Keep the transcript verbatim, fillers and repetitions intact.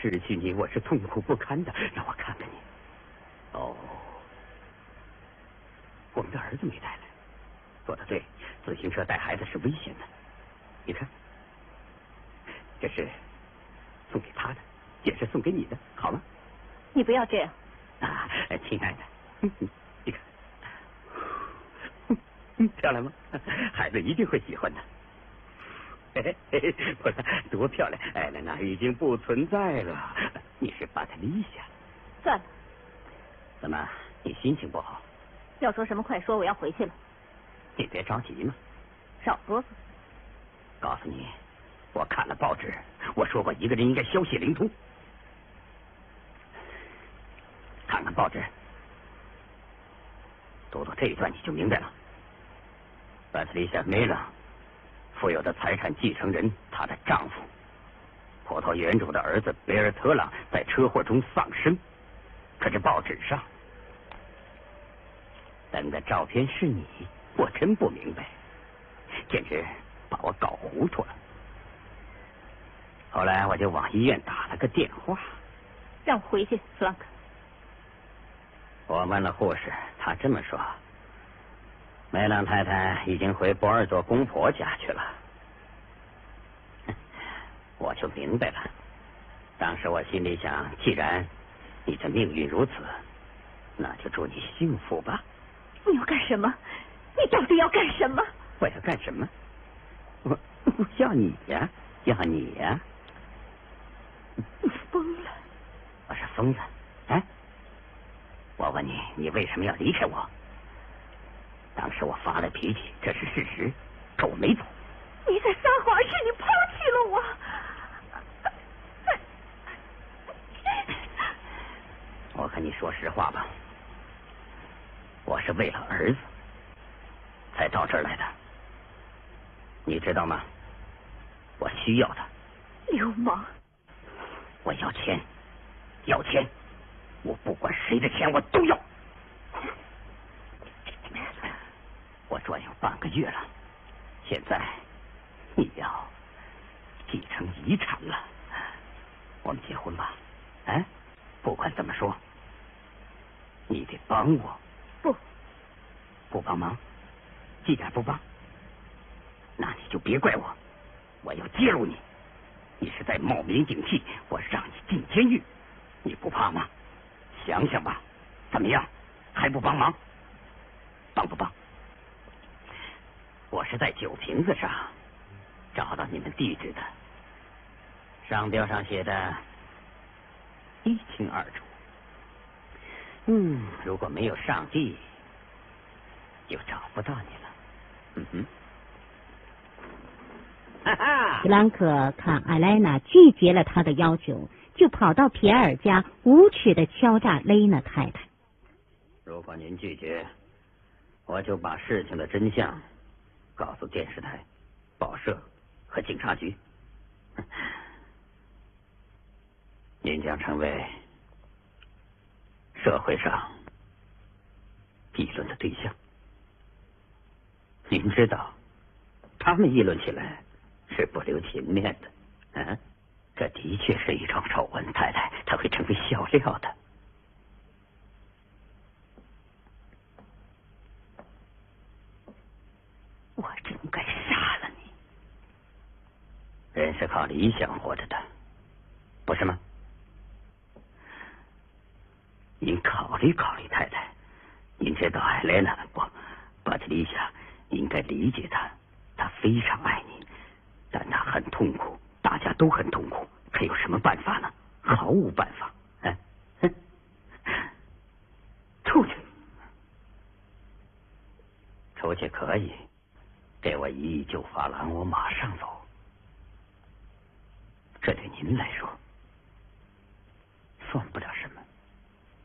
失去你，我是痛苦不堪的。让我看看你。哦，我们的儿子没带来。说的对，自行车带孩子是危险的。你看，这是送给他的，也是送给你的，好吗？ 你不要这样。 啊，亲爱的，你看，漂亮吗？孩子一定会喜欢的。我看多漂亮！艾莲娜已经不存在了，你是巴特丽夏。 算了。 怎么，你心情不好？ 要说什么快说，我要回去了。 你别着急嘛。 少啰嗦。 告诉你，我看了报纸，我说过一个人应该消息灵通。看看报纸，读读这一段你就明白了。巴特丽夏梅朗富有的财产继承人，她的丈夫葡萄园主的儿子贝尔特朗在车祸中丧生。可是报纸上登的照片是你，我真不明白，简直把我搞糊涂了。后来我就往医院打了个电话， 让我回去，弗朗克。 我问了护士，她这么说：梅朗太太已经回博尔佐公婆家去了。我就明白了。当时我心里想，既然你的命运如此，那就祝你幸福吧。 你要干什么？你到底要干什么？ 我要干什么？我我要你呀，要你呀。 你疯了！ 我是疯子？哎，我问你，你为什么要离开我？当时我发了脾气，这是事实，可我没走。 你在撒谎，是你抛弃了我。 我和你说实话吧，我是为了儿子才到这儿来的，你知道吗？我需要他。 流氓！ 我要钱，要钱，我不管谁的钱我都要。我转悠半个月了，现在你要继承遗产了，我们结婚吧？哎，不管怎么说，你得帮我。 不， 不帮忙，既然不帮，那你就别怪我，我要揭露你，你是在冒名顶替，我让你进监狱，你不怕吗？想想吧，怎么样？还不帮忙？帮不帮？我是在酒瓶子上找到你们地址的，商标上写的一清二楚。嗯，如果没有上帝，就找不到你了。嗯哼。哈哈。 弗兰克看艾莱娜拒绝了他的要求，就跑到皮埃尔家，无耻的敲诈雷娜太太。 如果您拒绝，我就把事情的真相告诉电视台、报社和警察局。您将成为社会上议论的对象。您知道，他们议论起来是不留情面的。啊，这的确是一桩丑闻，太太，它会成为笑料的。 我真该杀了你。 人是靠理想活着的，不是吗？您考虑考虑，太太，您知道艾莲娜不？巴特丽夏应该理解她，她非常爱你，但她很痛苦，大家都很痛苦，可有什么办法呢？毫无办法。哎，出去，出去可以，给我一亿旧法郎，我马上走。这对您来说算不了什么。